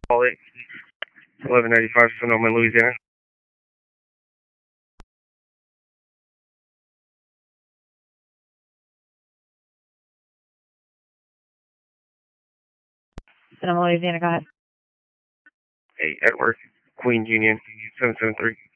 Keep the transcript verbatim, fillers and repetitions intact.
Call it eleven ninety-five Sonoma, Louisiana. Sonoma, Louisiana, go ahead. Hey, Edward, Queen Union, seven seven three.